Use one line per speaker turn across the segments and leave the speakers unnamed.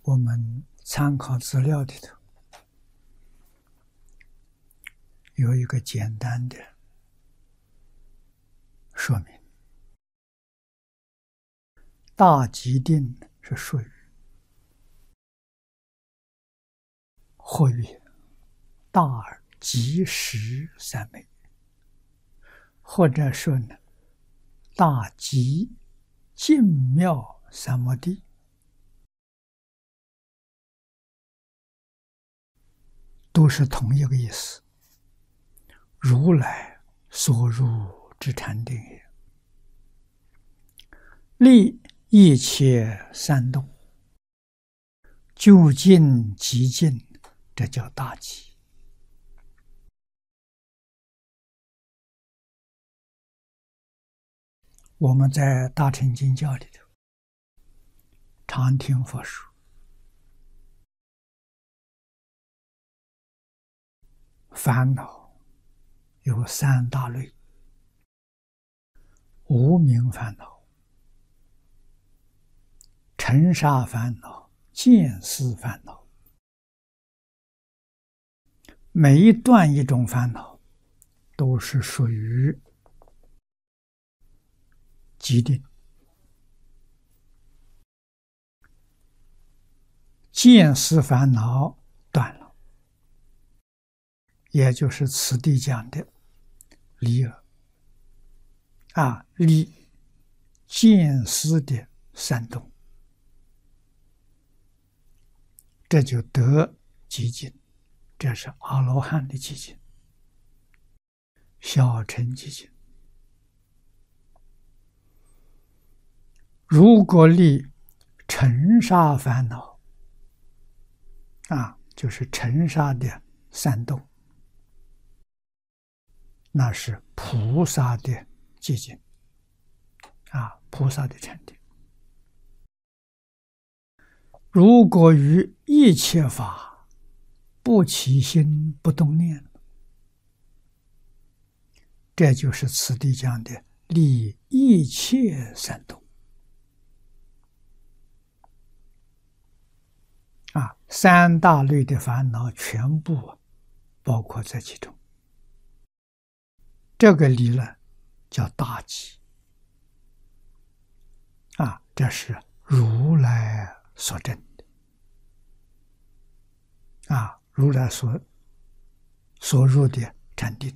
我们参考资料里头有一个简单的说明：大吉定是属于或曰大而吉时三昧，或者说呢大吉净妙三摩地，都是同一个意思。如来所入之禅定也，立一切三动，究竟极尽，这叫大吉。我们在大乘经教里头常听佛说，烦恼有三大类：无明烦恼、尘沙烦恼、见思烦恼。每一段一种烦恼都是属于极定。见思烦恼断了，也就是此地讲的离了离见思的三动，这就得极尽。这是阿罗汉的极尽，小乘极尽。如果离尘沙烦恼就是尘沙的三动，那是菩萨的极尽菩萨的禅定。如果于一切法不起心不动念，这就是此地讲的离一切三动三大类的烦恼全部包括在其中。这个离了叫大吉这是如来所证的如来所入的禅定。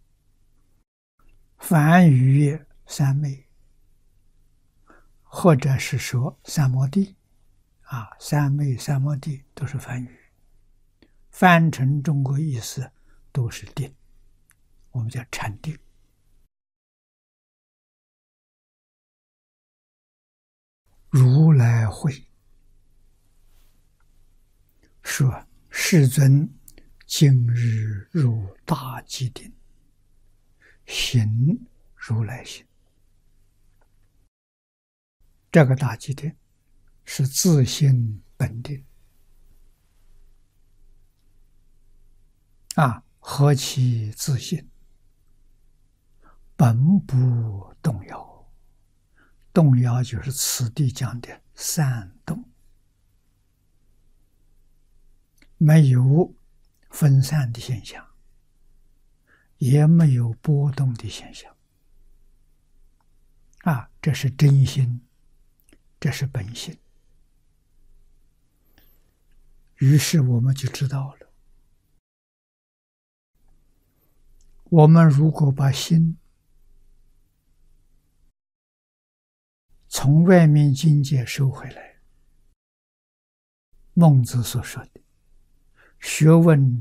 梵语三昧，或者是说三摩地三昧三摩地都是梵语，翻成中国意思都是定，我们叫禅定。如来会说：世尊今日入大吉定，行如来行。这个大吉定是自性本定何其自性，本不动摇。动摇就是此地讲的三动，没有分散的现象，也没有波动的现象这是真心，这是本性。于是我们就知道了，我们如果把心从外面境界收回来，孟子所说的学问